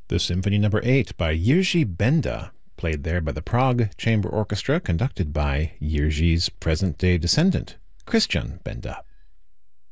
The Symphony No. 8 by Jiří Benda, played there by the Prague Chamber Orchestra, conducted by Jiří's present-day descendant, Christian Benda.